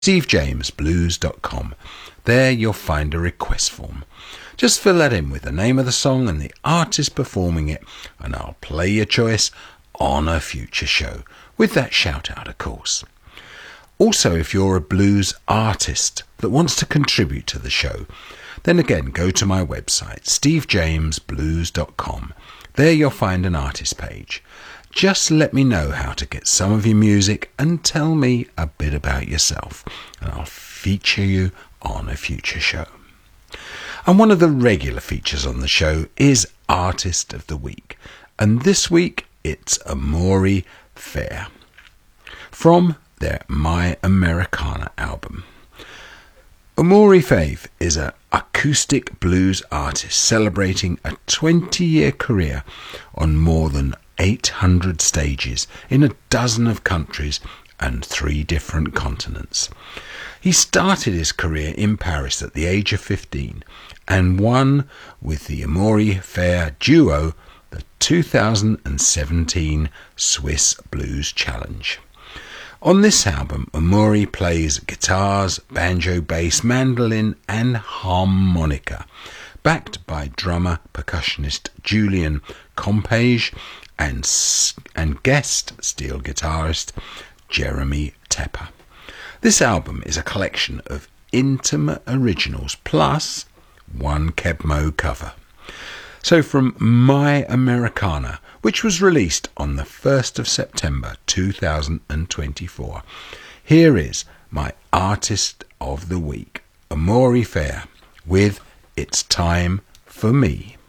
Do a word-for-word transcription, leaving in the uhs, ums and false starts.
steve james blues dot com. There you'll find a request form. Just fill that in with the name of the song and the artist performing it, and I'll play your choice on a future show, with that shout out, of course. Also, if you're a blues artist that wants to contribute to the show, then again go to my website, steve james blues dot com. There you'll find an artist page. Just let me know how to get some of your music and tell me a bit about yourself, and I'll feature you on a future show. And one of the regular features on the show is Artist of the Week, and this week it's Amaury Fair from their My Americana album. Amaury Fair is an acoustic blues artist celebrating a twenty-year career on more than eight hundred stages in a dozen of countries and three different continents. He started his career in Paris at the age of fifteen and won with the Amaury Fair Duo the two thousand seventeen Swiss Blues Challenge. On this album, Amaury plays guitars, banjo, bass, mandolin and harmonica, backed by drummer percussionist Julian Compage and, and guest steel guitarist Jeremy Tepper. This album is a collection of intimate originals plus one Keb' cover. So from My Americana, which was released on the first of September two thousand twenty-four, here is my Artist of the Week, Amaury Fair, with It's Time for Me.